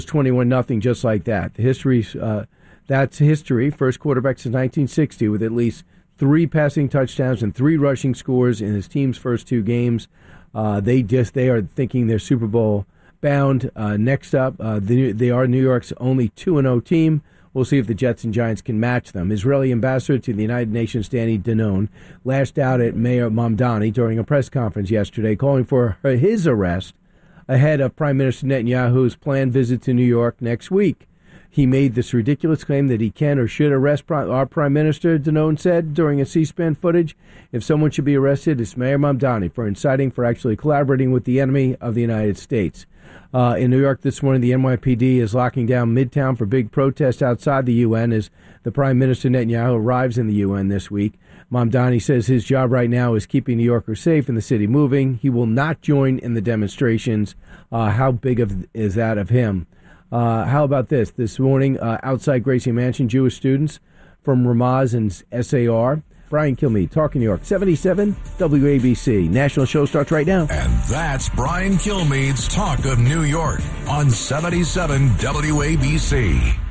21-0, just like that. The history's that's history. First quarterback since 1960 with at least 3 passing touchdowns and 3 rushing scores in his team's first 2 games. They are thinking they're Super Bowl bound. Next up, they are New York's only 2-0 team. We'll see if the Jets and Giants can match them. Israeli ambassador to the United Nations, Danny Danon, lashed out at Mayor Mamdani during a press conference yesterday, calling for his arrest ahead of Prime Minister Netanyahu's planned visit to New York next week. He made this ridiculous claim that he can or should arrest our Prime Minister, Danon said during a C-SPAN footage. If someone should be arrested, it's Mayor Mamdani for inciting, for actually collaborating with the enemy of the United States. In New York this morning, the NYPD is locking down Midtown for big protests outside the UN as the Prime Minister Netanyahu arrives in the UN this week. Mamdani says his job right now is keeping New Yorkers safe and the city moving. He will not join in the demonstrations. How big is that of him? How about this? This morning, outside Gracie Mansion, Jewish students from Ramaz and SAR. Brian Kilmeade, Talking New York, 77 WABC. National show starts right now. And that's Brian Kilmeade's Talk of New York on 77 WABC.